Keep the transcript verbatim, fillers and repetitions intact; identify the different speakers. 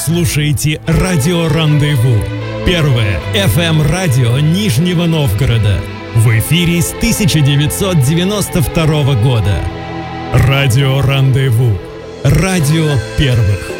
Speaker 1: слушаете радио «Рандеву». Первое эф эм-радио Нижнего Новгорода. В эфире с тысяча девятьсот девяносто второго года. Радио «Рандеву». Радио первых.